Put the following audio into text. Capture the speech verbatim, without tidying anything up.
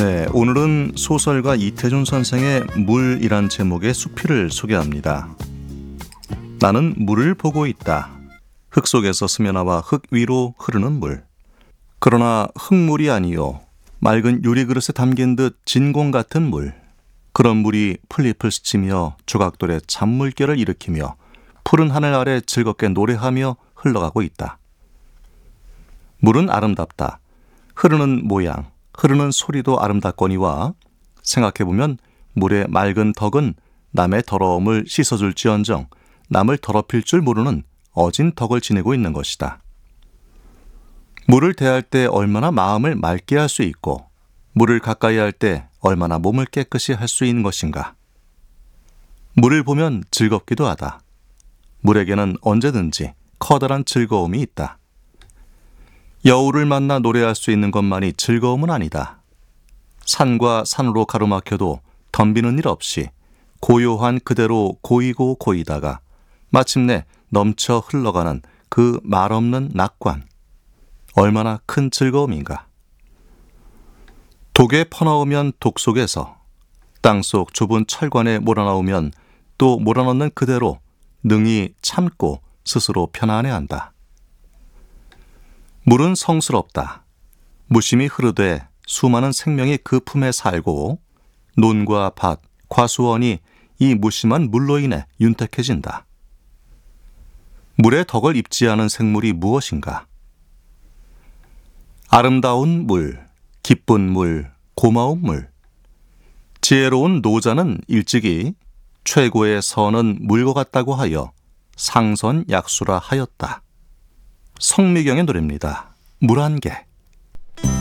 네, 오늘은 소설가 이태준 선생의 물이란 제목의 수필을 소개합니다. 나는 물을 보고 있다. 흙 속에서 스며나와 흙 위로 흐르는 물. 그러나 흙물이 아니요 맑은 유리그릇에 담긴 듯 진공 같은 물. 그런 물이 풀잎을 스치며 조각돌에 잔물결을 일으키며 푸른 하늘 아래 즐겁게 노래하며 흘러가고 있다. 물은 아름답다. 흐르는 모양, 흐르는 소리도 아름답거니와 생각해보면 물의 맑은 덕은 남의 더러움을 씻어줄지언정 남을 더럽힐 줄 모르는 어진 덕을 지니고 있는 것이다. 물을 대할 때 얼마나 마음을 맑게 할 수 있고 물을 가까이 할 때 얼마나 몸을 깨끗이 할 수 있는 것인가. 물을 보면 즐겁기도 하다. 물에게는 언제든지 커다란 즐거움이 있다. 여우를 만나 노래할 수 있는 것만이 즐거움은 아니다. 산과 산으로 가로막혀도 덤비는 일 없이 고요한 그대로 고이고 고이다가 마침내 넘쳐 흘러가는 그 말없는 낙관. 얼마나 큰 즐거움인가. 독에 퍼나오면 독 속에서, 땅속 좁은 철관에 몰아넣으면 또 몰아넣는 그대로 능히 참고 스스로 편안해한다. 물은 성스럽다. 무심히 흐르되 수많은 생명이 그 품에 살고 논과 밭, 과수원이 이 무심한 물로 인해 윤택해진다. 물의 덕을 입지 않은 생물이 무엇인가? 아름다운 물, 기쁜 물, 고마운 물. 지혜로운 노자는 일찍이 최고의 선은 물과 같다고 하여 상선약수라 하였다. 성미경의 노래입니다. 물 한 개.